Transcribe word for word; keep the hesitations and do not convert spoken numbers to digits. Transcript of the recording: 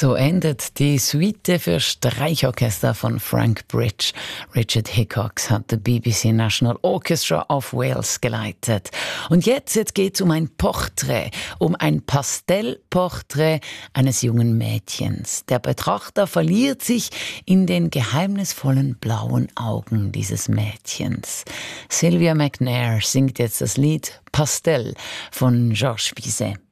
So endet die Suite für Streichorchester von Frank Bridge. Richard Hickox hat das B B C National Orchestra of Wales geleitet. Und jetzt, jetzt geht es um ein Porträt, um ein Pastellporträt eines jungen Mädchens. Der Betrachter verliert sich in den geheimnisvollen blauen Augen dieses Mädchens. Sylvia McNair singt jetzt das Lied Pastel von Georges Bizet.